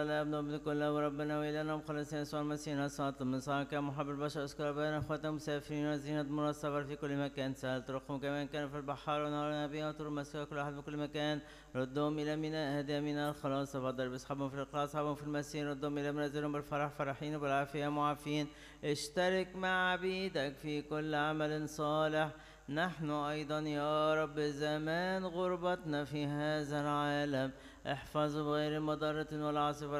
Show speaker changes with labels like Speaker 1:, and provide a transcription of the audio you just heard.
Speaker 1: لا ابن ابن كل وربنا وإلهنا مخلصين يسوع المسيح نصرة من صانك محب البشر أذكر بين أخواتنا مسافرين وزينة مر السفر في كل مكان سألت رقم كمان كان في البحار ونهار نبيا وطر مسكوا كل أحد في كل مكان ردهم إلى ميناء هدي ميناء الخلاص فضل بأصحابهم في الإخلاص أصحابهم في المسير ردهم إلى منازلهم بالفرح فرحين وبالعافية معافين اشترك مع عبيدك في كل عمل صالح نحن أيضا يا رب زمان غربتنا في هذا العالم احفظ بغير مضرة ولا عاصفة